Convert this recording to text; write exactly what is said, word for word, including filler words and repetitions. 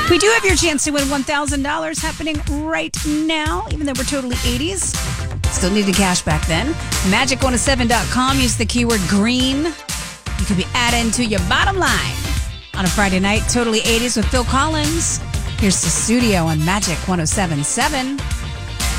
We do have your chance to win one thousand dollars happening right now, even though we're totally eighties. Still need the cash back then. magic one oh seven dot com. Use the keyword green. You could be adding to your bottom line on a Friday night. Totally eighties with Phil Collins. Here's the studio on Magic one oh seven point seven.